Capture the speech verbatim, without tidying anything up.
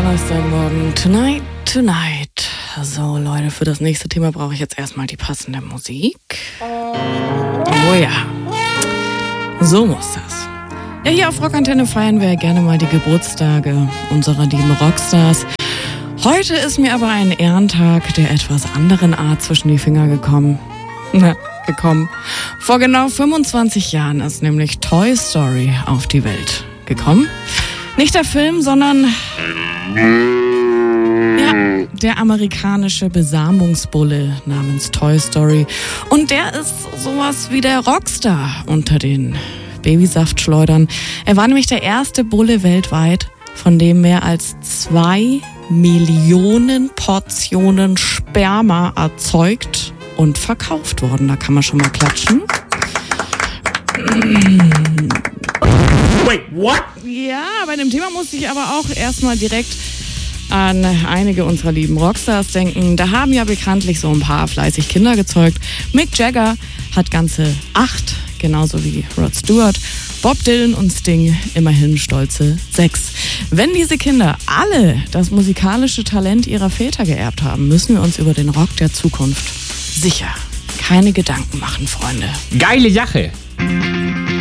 Donnerstagmorgen. Tonight, tonight. So, Leute, für das nächste Thema brauche ich jetzt erstmal die passende Musik. Oh ja. So muss das. Ja, hier auf Rockantenne feiern wir gerne mal die Geburtstage unserer lieben Rockstars. Heute ist mir aber ein Ehrentag der etwas anderen Art zwischen die Finger gekommen. Na, gekommen. Vor genau fünfundzwanzig Jahren ist nämlich Toy Story auf die Welt gekommen. Nicht der Film, sondern ja, der amerikanische Besamungsbulle namens Toy Story. Und der ist sowas wie der Rockstar unter den Babysaftschleudern. Er war nämlich der erste Bulle weltweit, von dem mehr als zwei Millionen Portionen Sperma erzeugt und verkauft wurden. Da kann man schon mal klatschen. Wait, what? Ja, bei dem Thema musste ich aber auch erstmal direkt an einige unserer lieben Rockstars denken. Da haben ja bekanntlich so ein paar fleißig Kinder gezeugt. Mick Jagger hat ganze acht, genauso wie Rod Stewart. Bob Dylan und Sting immerhin stolze sechs. Wenn diese Kinder alle das musikalische Talent ihrer Väter geerbt haben, müssen wir uns über den Rock der Zukunft sicher keine Gedanken machen, Freunde. Geile Sache.